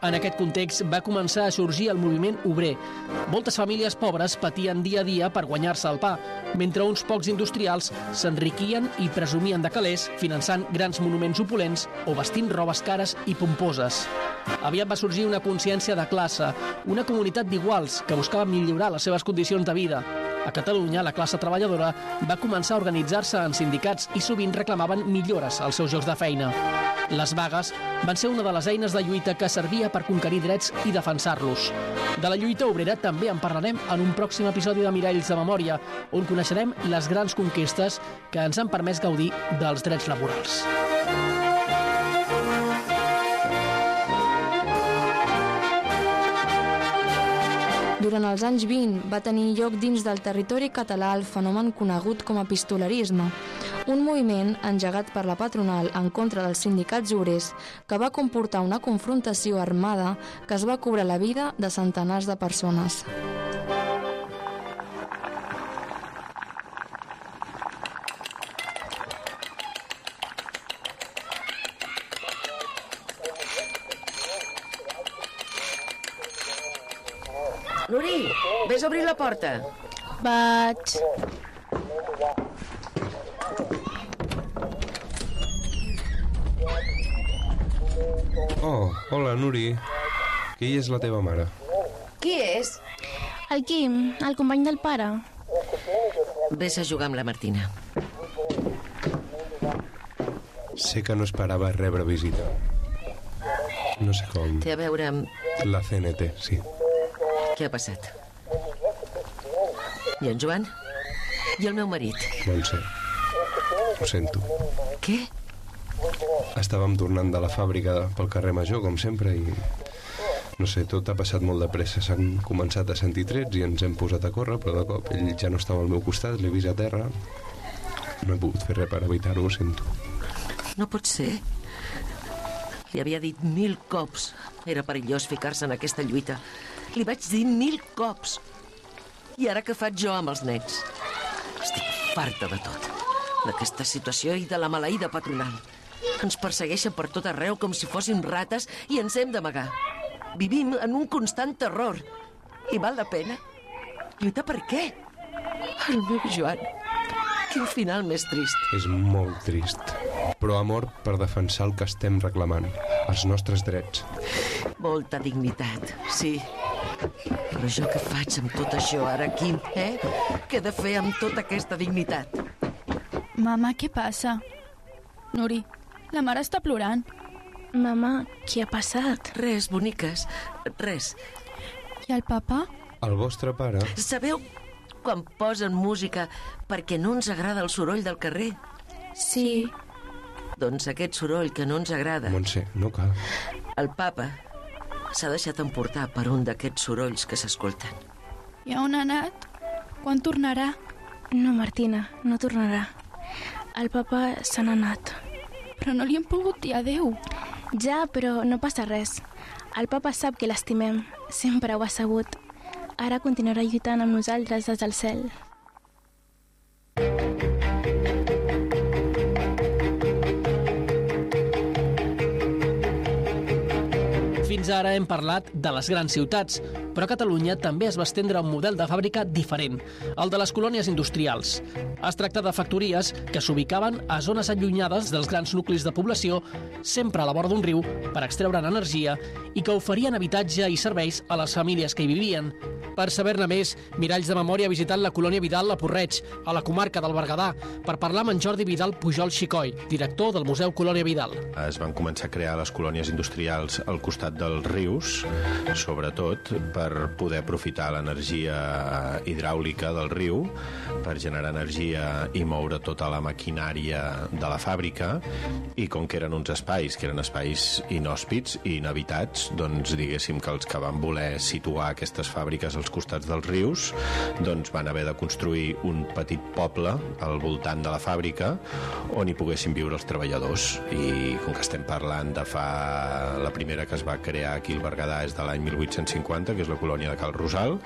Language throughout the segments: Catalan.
En aquest context va començar a sorgir el moviment obrer. Moltes famílies pobres patien dia a dia per guanyar-se el pa, mentre uns pocs industrials s'enriquien i presumien de calés, finançant grans monuments opulents o vestint robes cares i pomposes. Aviat va sorgir una consciència de classe, una comunitat d'iguals que buscava millorar les seves condicions de vida. A Catalunya, la classe treballadora va començar a organitzar-se en sindicats i sovint reclamaven millores als seus llocs de feina. Les vagues van ser una de les eines de lluita que servia per conquerir drets i defensar-los. De la lluita obrera també en parlarem en un pròxim episodi de Miralls de Memòria, on coneixerem les grans conquestes que ens han permès gaudir dels drets laborals. Durant els anys 20 va tenir lloc dins del territori català el fenomen conegut com a pistolarisme, un moviment engegat per la patronal en contra dels sindicats obrers que va comportar una confrontació armada que es va cobrar la vida de centenars de persones. Nuri, vés a obrir la porta. Vaig. Oh, hola, Nuri. Qui és la teva mare? Qui és? El Quim, el company del pare. Vés a jugar amb la Martina. Sé que no esperava rebre visita. No sé com... Té a veure amb... La CNT, sí. Què ha passat? I en Joan? I el meu marit? Montse, ho sento. Què? Estàvem tornant de la fàbrica pel carrer Major, com sempre, i... No sé, tot ha passat molt de pressa. S'han començat a sentir trets i ens hem posat a córrer, però de cop ell ja no estava al meu costat, l'he vist a terra. No he pogut fer res per evitar-ho, ho sento. No pot ser. Li havia dit 1000 cops. Era perillós ficar-se en aquesta lluita. Li vaig dir 1000 cops. I ara què faig jo amb els nets? Estic farta de tot. D'aquesta situació i de la maleïda patronal. Ens persegueixen per tot arreu com si fóssim rates i ens hem d'amagar. Vivim en un constant terror. I val la pena? Lluitar per què? El meu Joan. Quin final més trist. És molt trist. Però amor per defensar el que estem reclamant, els nostres drets. Molta dignitat, sí. Però jo què faig amb tot això ara aquí, eh? Què he de fer amb tota aquesta dignitat? Mama, què passa? Nuri, la mare està plorant. Mama, què ha passat? Res, boniques, res. I el papa? El vostre pare... Sabeu quan posen música perquè no ens agrada el soroll del carrer? Sí. Doncs aquest soroll que no ens agrada... Montse, no cal. El papa s'ha deixat emportar per un d'aquests sorolls que s'escolten. I on ha anat? Quan tornarà? No, Martina, no tornarà. El papa se n'ha anat. Però no li hem pogut dir adeu. Ja, però no passa res. El papa sap que l'estimem. Sempre ho ha sabut. Ara continuarà lluitant amb nosaltres des del cel. Fins ara hem parlat de les grans ciutats, però a Catalunya també es va estendre un model de fàbrica diferent, el de les colònies industrials. Es tracta de factories que s'ubicaven a zones allunyades dels grans nuclis de població, sempre a la vora d'un riu, per extreure'n energia, i que oferien habitatge i serveis a les famílies que hi vivien. Per saber-ne més, Miralls de Memòria ha visitat la colònia Vidal a Porreig, a la comarca del Berguedà, per parlar amb en Jordi Vidal Pujol Xicoi, director del Museu Colònia Vidal. Es van començar a crear les colònies industrials al costat dels rius, sobretot per poder aprofitar l'energia hidràulica del riu, per generar energia i moure tota la maquinària de la fàbrica, i com que eren uns espais, que eren espais inhòspits i inhabitats, doncs diguéssim que els que van voler situar aquestes fàbriques als costats dels rius, doncs van haver de construir un petit poble al voltant de la fàbrica on hi poguessin viure els treballadors. I com que estem parlant de fa... La primera que es va crear crear aquí al Berguedà és de l'any 1850, que és la colònia de Cal Rosal,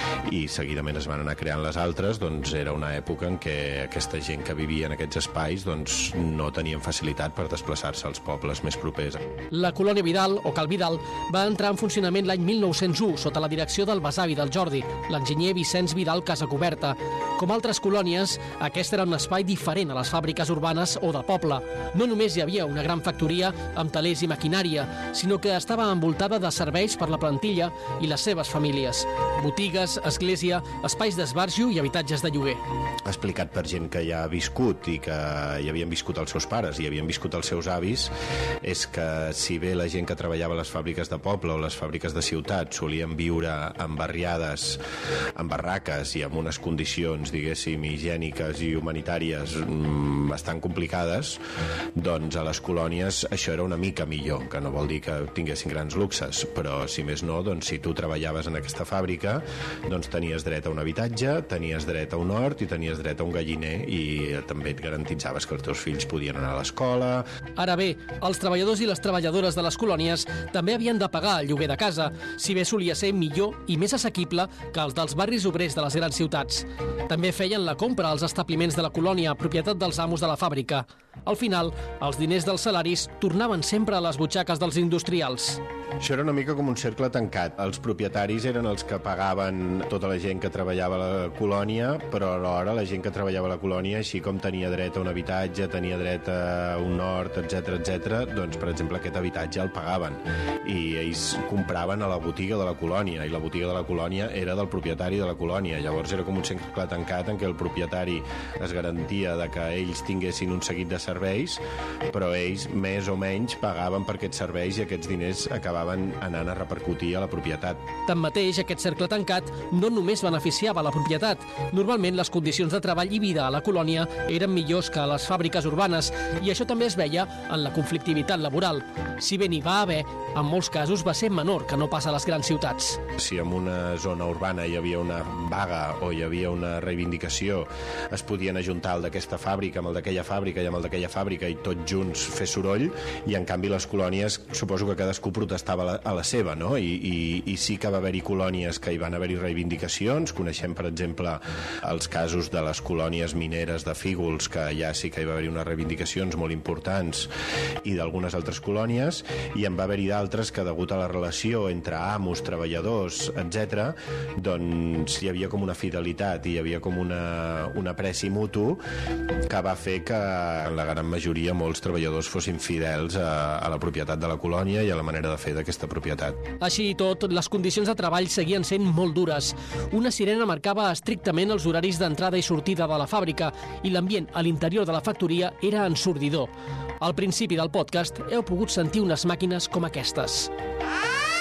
i seguidament es van anar creant les altres. Doncs era una època en què aquesta gent que vivia en aquests espais doncs, no tenien facilitat per desplaçar-se als pobles més propers. La colònia Vidal, o Cal Vidal, va entrar en funcionament l'any 1901 sota la direcció del besavi del Jordi, l'enginyer Vicenç Vidal Casacoberta. Com altres colònies, aquest era un espai diferent a les fàbriques urbanes o de poble. No només hi havia una gran factoria amb telers i maquinària, sinó que estava envoltada de serveis per la plantilla i les seves famílies. Botigues, església, espais d'esbarjo i habitatges de lloguer. Explicat per gent que ja ha viscut i que hi havien viscut els seus pares i havien viscut els seus avis, és que si bé la gent que treballava a les fàbriques de poble o les fàbriques de ciutat solien viure en barriades, en barraques i amb unes condicions, diguéssim, higièniques i humanitàries bastant complicades, doncs a les colònies això era una mica millor, que no vol dir que tinguessin grans luxes, però si més no, doncs si tu treballaves en aquesta fàbrica, doncs tenies dret a un habitatge, tenies dret a un hort i tenies dret a un galliner, i també et garantitzaves que els teus fills podien anar a l'escola. Ara bé, els treballadors i les treballadores de les colònies també havien de pagar el lloguer de casa, si bé solia ser millor i més assequible que els dels barris obrers de les grans ciutats. També feien la compra als establiments de la colònia, propietat dels amos de la fàbrica. Al final, els diners dels salaris tornaven sempre a les butxaques dels industrials. Això era una mica com un cercle tancat. Els propietaris eren els que pagaven tota la gent que treballava a la colònia, però alhora la gent que treballava a la colònia, així com tenia dret a un habitatge, tenia dret a un hort, etc, doncs, per exemple, aquest habitatge el pagaven. I ells compraven a la botiga de la colònia, i la botiga de la colònia era del propietari de la colònia. Llavors era com un cercle tancat en què el propietari es garantia de que ells tinguessin un seguit de serveis, però ells més o menys pagaven per aquests serveis i aquests diners acabaven anant a repercutir a la propietat. Tanmateix, aquest cercle tancat no només beneficiava la propietat. Normalment les condicions de treball i vida a la colònia eren millors que a les fàbriques urbanes, i això també es veia en la conflictivitat laboral. Si bé n'hi va haver, en molts casos va ser menor que no pas a les grans ciutats. Si en una zona urbana hi havia una vaga o hi havia una reivindicació, es podien ajuntar el d'aquesta fàbrica amb el d'aquella fàbrica i amb el d'aquella fàbrica i tots junts fer soroll, i en canvi les colònies suposo que cadascú protestava a la seva, no? I sí que va haver-hi colònies que hi van haver-hi reivindicacions. Coneixem, per exemple, els casos de les colònies mineres de Fígols, que ja sí que hi va haver-hi unes reivindicacions molt importants, i d'algunes altres colònies, i en va haver-hi d'altres que, degut a la relació entre amos, treballadors, etc, doncs hi havia com una fidelitat i hi havia com un apreci mutu que va fer que en la gran majoria molts treballadors fossin fidels a la propietat de la colònia i a la manera de fer d'aquesta propietat. Així i tot, les condicions de treball seguien sent molt dures. Una sirena marcava estrictament els horaris d'entrada i sortida de la fàbrica, i l'ambient a l'interior de la factoria era ensordidor. Al principi del podcast heu pogut sentir unes màquines com aquestes.